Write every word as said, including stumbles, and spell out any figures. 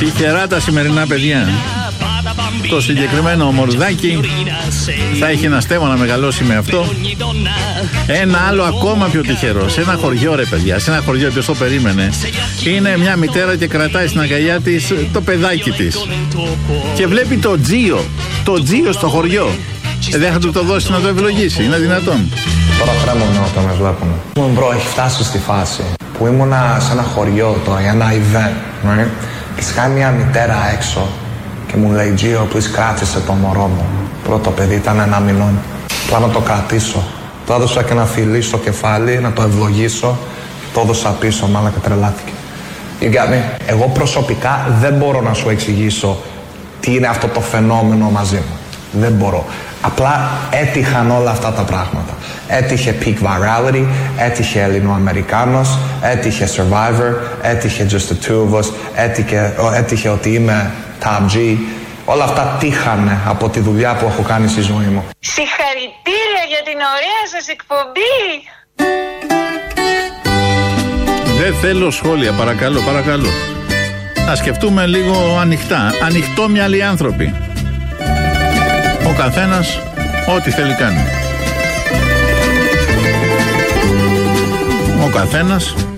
Τυχερά τα σημερινά παιδιά. Το συγκεκριμένο μορδάκι θα έχει ένα στέμμα να μεγαλώσει με αυτό. Ένα άλλο ακόμα πιο τυχερό. Σε ένα χωριό, ρε παιδιά, σε ένα χωριό, ποιος το περίμενε. Είναι μια μητέρα και κρατάει στην αγκαλιά της το παιδάκι της. Και βλέπει το Τζίο. Το Τζίο στο χωριό. Ε, δεν θα του το δώσει να το ευλογήσει. Είναι δυνατόν? Τώρα τρέμομαι όταν με βλέπουν. Μου μπρο, έχει φτάσει στη φάση που ήμουνα σε ένα χωριό τώρα για ένα event. Right? Και σκάει μια μητέρα έξω και μου λέει, Τζίο, please κράτησε το μωρό μου. Πρώτο παιδί ήταν ένα μηνών. Απλά να το κρατήσω. Το έδωσα και ένα φιλί στο κεφάλι, να το ευλογήσω. Το έδωσα πίσω, μάλλον και τρελάθηκε. You got me? Εγώ προσωπικά δεν μπορώ να σου εξηγήσω τι είναι αυτό το φαινόμενο μαζί μου. Δεν μπορώ. Απλά έτυχαν όλα αυτά τα πράγματα. Έτυχε peak virality, έτυχε Ελληνοαμερικάνος, έτυχε Survivor, έτυχε Just the Two of Us, έτυχε, έτυχε ότι είμαι Top G. Όλα αυτά τύχανε από τη δουλειά που έχω κάνει στη ζωή μου. Συγχαρητήρια για την ωραία σας εκπομπή! Δεν θέλω σχόλια, παρακαλώ, παρακαλώ. Να σκεφτούμε λίγο ανοιχτά, ανοιχτόμυαλοι άνθρωποι. Ο καθένας ό,τι θέλει κάνει. Ο καθένας